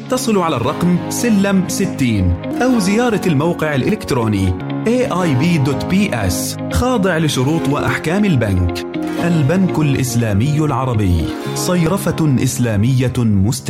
اتصلوا على الرقم سلم 60 أو زيارة الموقع الإلكتروني aib.ps، خاضع لشروط وأحكام البنك. البنك الإسلامي العربي، صيرفة إسلامية مستقلة.